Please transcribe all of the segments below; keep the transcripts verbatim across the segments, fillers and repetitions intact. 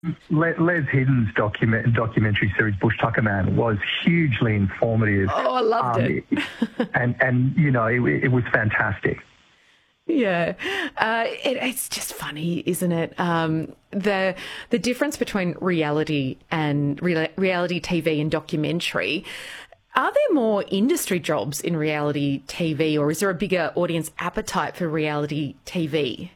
Le- Les Hidden's document, documentary series Bush Tucker Man was hugely informative. Oh, I loved um, it. and, and, you know, it, it was fantastic. Yeah, uh, it, it's just funny, isn't it? Um, the the difference between reality and rea- reality T V and documentary. Are there more industry jobs in reality T V, or is there a bigger audience appetite for reality T V?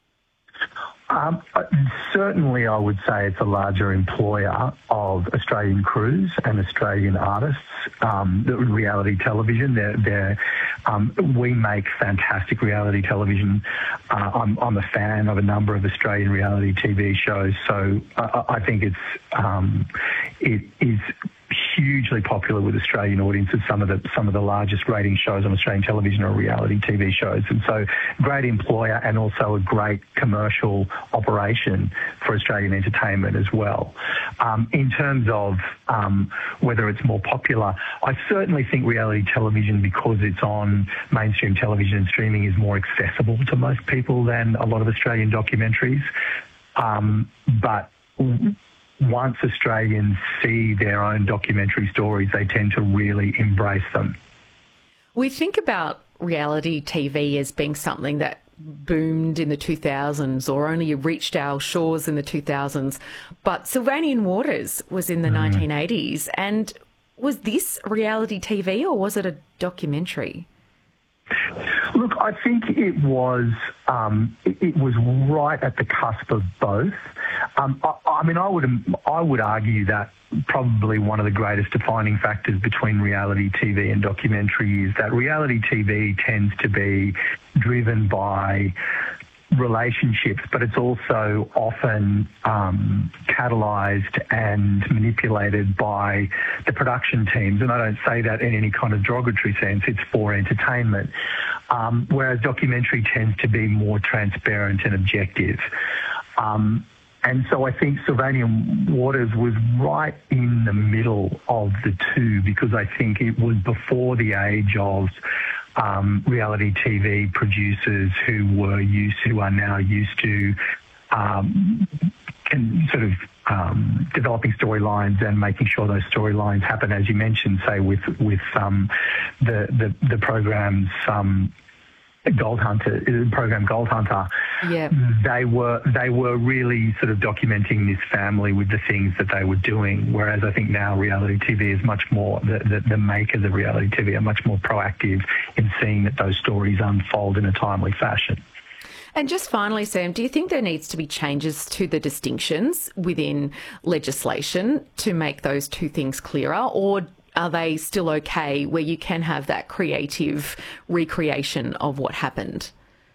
Um, uh, certainly, I would say it's a larger employer of Australian crews and Australian artists. Um, the reality television, they're, they're, um, we make fantastic reality television. Uh, I'm, I'm a fan of a number of Australian reality T V shows, so I, I think it's um, it is hugely popular with Australian audiences. Some of the some of the largest rating shows on Australian television are reality T V shows, and so great employer and also a great commercial operation for Australian entertainment as well. Um, in terms of um, whether it's more popular, I certainly think reality television, because it's on mainstream television and streaming, is more accessible to most people than a lot of Australian documentaries. Um, but once Australians see their own documentary stories, they tend to really embrace them. We think about reality T V as being something that boomed in the two thousands or only reached our shores in the two thousands, but Sylvanian Waters was in the mm. nineteen eighties. And was this reality T V or was it a documentary? Look, I think it was um, it, it was right at the cusp of both. Um, I, I mean, I would I would argue that probably one of the greatest defining factors between reality T V and documentary is that reality T V tends to be driven by relationships, but it's also often um, catalysed and manipulated by the production teams. And I don't say that in any kind of derogatory sense. It's for entertainment. Um, whereas documentary tends to be more transparent and objective. Um, and so I think Sylvanian Waters was right in the middle of the two, because I think it was before the age of Um, reality T V producers who were used, who are now used to um, can sort of um, developing storylines and making sure those storylines happen, as you mentioned, say with with um, the, the the programs. Um, Gold Hunter program Gold Hunter. Yeah. They were they were really sort of documenting this family with the things that they were doing. Whereas I think now reality T V is much more the, the, the makers of reality T V are much more proactive in seeing that those stories unfold in a timely fashion. And just finally, Sam, do you think there needs to be changes to the distinctions within legislation to make those two things clearer, or are they still okay where you can have that creative recreation of what happened?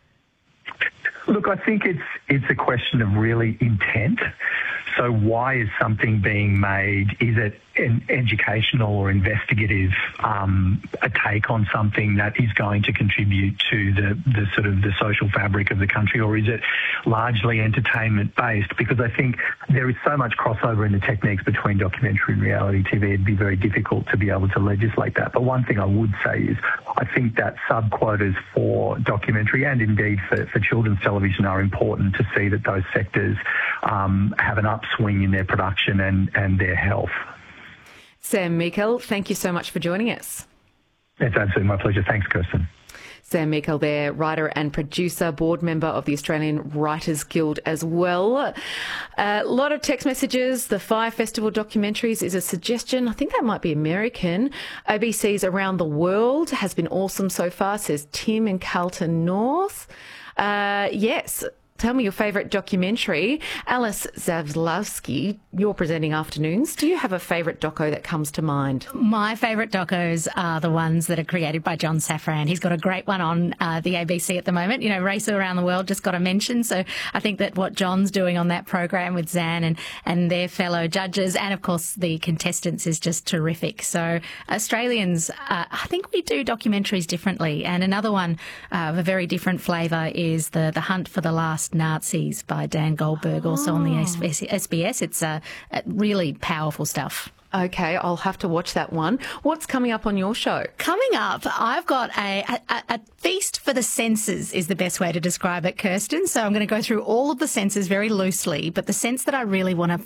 Look, I think it's it's a question of really intent. So why is something being made? Is it an educational or investigative um, a take on something that is going to contribute to the, the sort of the social fabric of the country, or is it largely entertainment based? Because I think there is so much crossover in the techniques between documentary and reality T V, it'd be very difficult to be able to legislate that. But one thing I would say is I think that sub-quotas for documentary and indeed for, for children's television are important to see that those sectors um, have an upswing in their production and, and their health. Sam Meikle, thank you so much for joining us. It's absolutely my pleasure. Thanks, Kirsten. Sam Meikle there, writer and producer, board member of the Australian Writers Guild as well. A lot of text messages. The Fire Festival documentaries is a suggestion. I think that might be American. O B C's Around the World has been awesome so far, says Tim in Carlton North. Uh, yes. Tell me your favourite documentary. Alice Zavlowski, you're presenting afternoons. Do you have a favourite doco that comes to mind? My favourite docos are the ones that are created by John Safran. He's got a great one on uh, the A B C at the moment. You know, Race Around the World just got a mention. So I think that what John's doing on that program with Zan and, and their fellow judges and, of course, the contestants is just terrific. So Australians, uh, I think we do documentaries differently. And another one uh, of a very different flavour is the, the Hunt for the Last Nazis by Dan Goldberg, also oh. on the S B S. It's uh, really powerful stuff. Okay, I'll have to watch that one. What's coming up on your show? Coming up, I've got a, a, a feast for the senses is the best way to describe it, Kirsten. So I'm going to go through all of the senses very loosely, but the sense that I really want to